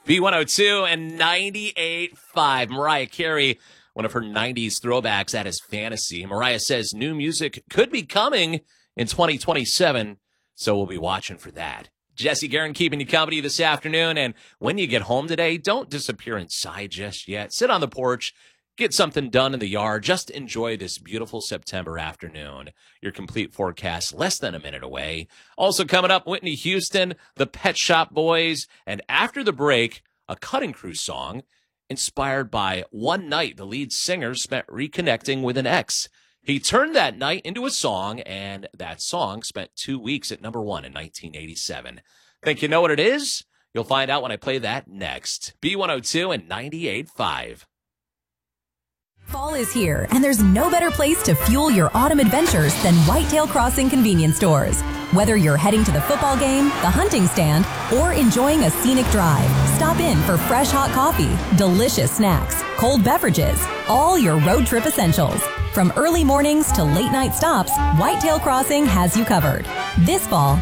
B102 and 98.5. Mariah Carey, one of her 90s throwbacks at his fantasy. Mariah says new music could be coming in 2027, so we'll be watching for that. Jesse Guerin keeping you company this afternoon, and when you get home today, don't disappear inside just yet. Sit on the porch, get something done in the yard. Just enjoy this beautiful September afternoon. Your complete forecast less than a minute away. Also coming up, Whitney Houston, the Pet Shop Boys, and after the break, a Cutting Crew song inspired by one night the lead singer spent reconnecting with an ex. He turned that night into a song, and that song spent 2 weeks at number one in 1987. Think you know what it is? You'll find out when I play that next. B102 and 98.5. Fall is here, and there's no better place to fuel your autumn adventures than Whitetail Crossing convenience stores. Whether you're heading to the football game, the hunting stand, or enjoying a scenic drive, stop in for fresh hot coffee, delicious snacks, cold beverages, all your road trip essentials. From early mornings to late night stops, Whitetail Crossing has you covered. This fall,